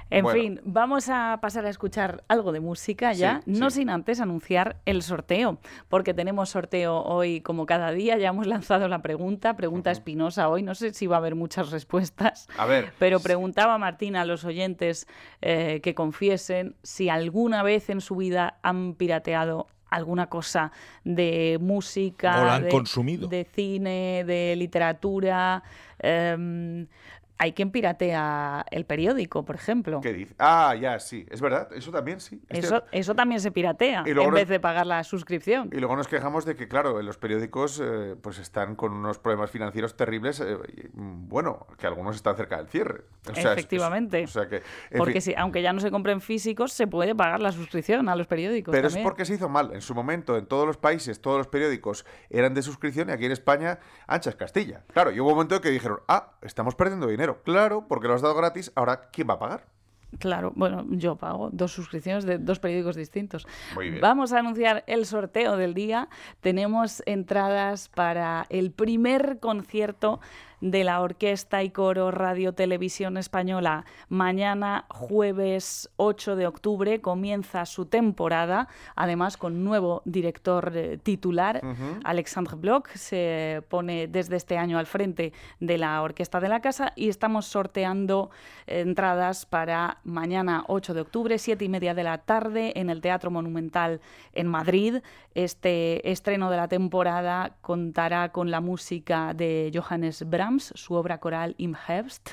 En Bueno, fin, vamos a pasar a escuchar algo de música ya, sí, no sí. sin antes anunciar el sorteo, porque tenemos sorteo hoy como cada día, ya hemos lanzado la pregunta espinosa hoy, no sé si va a haber muchas respuestas, A ver, pero preguntaba Martina a los oyentes que confiesen si alguna vez en su vida han pirateado alguna cosa de O la música, han consumido. de cine, de literatura. Hay quien piratea el periódico, por ejemplo. ¿qué dice? Ah, ya, sí. Es verdad, eso también, sí. Es cierto. Eso también se piratea, Y luego en nos- vez de pagar la suscripción. Y luego nos quejamos de que, claro, los periódicos pues están con unos problemas financieros terribles. Bueno, que algunos están cerca del cierre. O sea, Efectivamente. o sea que, en Porque fin. aunque ya no se compren físicos, se puede pagar la suscripción a los periódicos Pero también. es porque se hizo mal. En su momento, en todos los países, todos los periódicos eran de suscripción y aquí en España, anchas Castilla. Claro, y hubo un momento en que dijeron, estamos perdiendo dinero. Claro, porque lo has dado gratis, ahora ¿quién va a pagar? Claro, bueno, yo pago 2 suscripciones de 2 periódicos distintos. Muy bien. Vamos a anunciar el sorteo del día. Tenemos entradas para el primer concierto de la Orquesta y Coro Radio Televisión Española. Mañana, jueves 8 de octubre, comienza su temporada, además con nuevo director titular. Alexandre Bloch se pone desde este año al frente de la Orquesta de la Casa y estamos sorteando entradas para mañana 8 de octubre, 7:30 de la tarde, en el Teatro Monumental en Madrid. Este estreno de la temporada contará con la música de Johannes Brahms, su obra coral Im Herbst,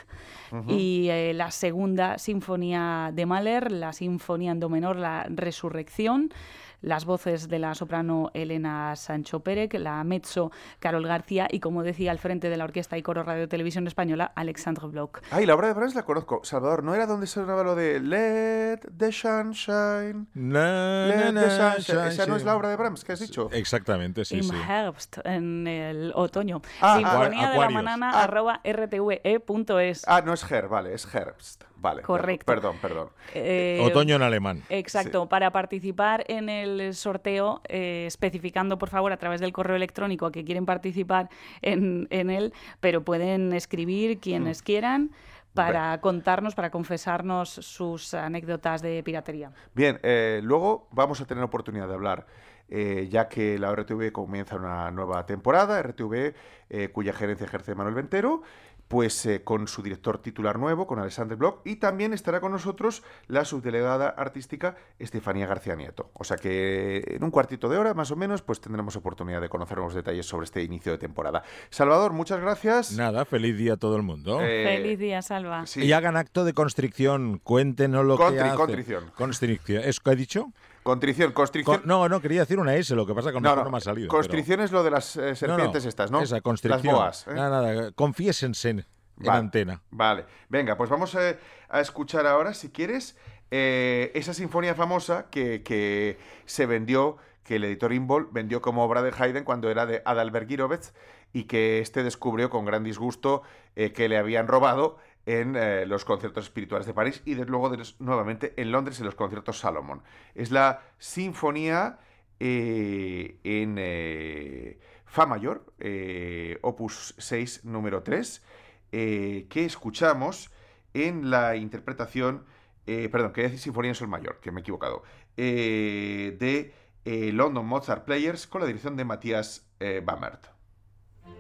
y la segunda sinfonía de Mahler, la Sinfonía en Do menor, la Resurrección, las voces de la soprano Elena Sancho Pérez, la mezzo Carol García y, como decía, al frente de la Orquesta y Coro Radio Televisión Española, Alexandre Bloch. Ay, la obra de Brahms la conozco. Salvador, ¿no era donde sonaba lo de Let the sunshine? Let the sunshine. ¿Esa no es la obra de Brahms que has dicho? Exactamente, sí, Im sí. Herbst, en el otoño. Ah, Sinfonía de la Aquarius. banana @rtve.es. No es Her, vale, es Herbst. Vale, Correcto. Perdón. Otoño en alemán. Exacto. Sí. Para participar en el sorteo, especificando por favor a través del correo electrónico a que quieren participar en él, pero pueden escribir quienes quieran para contarnos, para confesarnos sus anécdotas de piratería. Bien, luego vamos a tener oportunidad de hablar, ya que la RTV comienza una nueva temporada, RTV cuya gerencia ejerce Manuel Ventero, pues con su director titular nuevo, con Alexandre Bloch, y también estará con nosotros la subdelegada artística Estefanía García Nieto. O sea que en un cuartito de hora, más o menos, pues tendremos oportunidad de conocer unos detalles sobre este inicio de temporada. Salvador, muchas gracias. Nada, feliz día a todo el mundo. Feliz día, Salva. Sí. Y hagan acto de constricción, cuéntenos lo que hacen. Contrición. Constricción. ¿Es que he dicho? Constricción. No, quería decir una S, lo que pasa que no me ha salido. Constricción es lo de las serpientes estas, ¿no? Esa, constricción. Las boas. Nada, confiésense en antena. Vale, venga, pues vamos a escuchar ahora, si quieres, esa sinfonía famosa que se vendió, que el editor Imbol vendió como obra de Haydn cuando era de Adalbert Gyrowetz y que descubrió con gran disgusto que le habían robado en los conciertos espirituales de París y desde luego nuevamente en Londres en los conciertos Salomón. Es la sinfonía en Fa mayor, opus 6, número 3, que escuchamos en la interpretación, quería decir sinfonía en sol mayor, que me he equivocado, de London Mozart Players con la dirección de Matthias Bammert.